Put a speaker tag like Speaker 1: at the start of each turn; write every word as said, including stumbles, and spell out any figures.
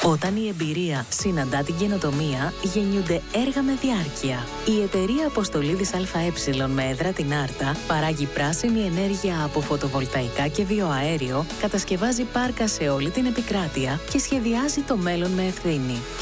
Speaker 1: Όταν η εμπειρία συναντά την καινοτομία, γεννιούνται έργα με διάρκεια. Η εταιρεία Αποστολίδης ΑΕ με έδρα την Άρτα παράγει πράσινη ενέργεια από φωτοβολταϊκά και βιοαέριο, κατασκευάζει πάρκα σε όλη την επικράτεια και σχεδιάζει το μέλλον με ευθύνη.